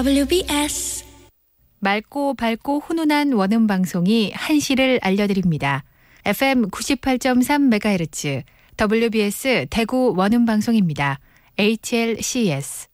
WBS 맑고 밝고 훈훈한 원음 방송이 한시를 알려드립니다. FM 98.3MHz WBS 대구 원음 방송입니다. HLCS